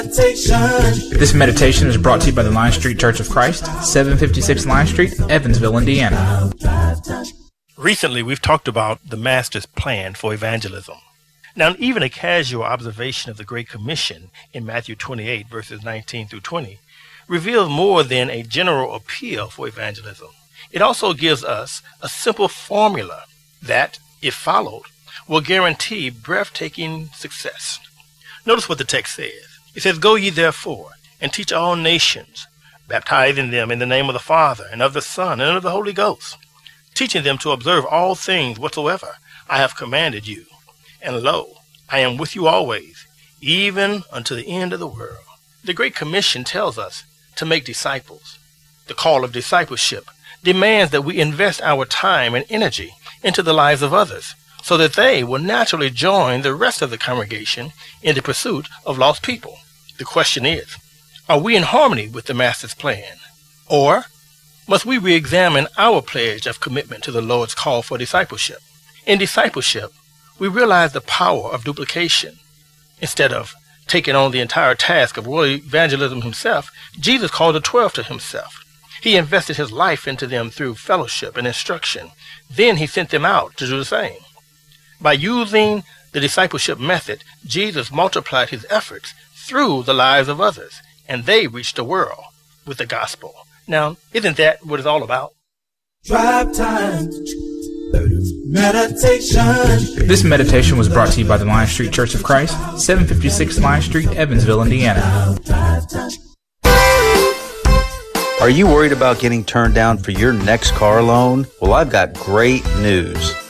This meditation is brought to you by the Line Street Church of Christ, 756 Line Street, Evansville, Indiana. Recently, we've talked about the Master's plan for evangelism. Now, even a casual observation of the Great Commission in Matthew 28, verses 19 through 20, reveals more than a general appeal for evangelism. It also gives us a simple formula that, if followed, will guarantee breathtaking success. Notice what the text says. It says, "Go ye therefore, and teach all nations, baptizing them in the name of the Father, and of the Son, and of the Holy Ghost, teaching them to observe all things whatsoever I have commanded you. And lo, I am with you always, even unto the end of the world." The Great Commission tells us to make disciples. The call of discipleship demands that we invest our time and energy into the lives of others, so that they will naturally join the rest of the congregation in the pursuit of lost people. The question is, are we in harmony with the Master's plan? Or must we re-examine our pledge of commitment to the Lord's call for discipleship? In discipleship, we realize the power of duplication. Instead of taking on the entire task of world evangelism himself, Jesus called the 12 to himself. He invested his life into them through fellowship and instruction. Then he sent them out to do the same. By using the discipleship method, Jesus multiplied his efforts through the lives of others, and they reached the world with the gospel. Now, isn't that what it's all about? Drive time. Meditation. This meditation was brought to you by the Line Street Church of Christ, 756 Line Street, Evansville, Indiana. Are you worried about getting turned down for your next car loan? Well, I've got great news.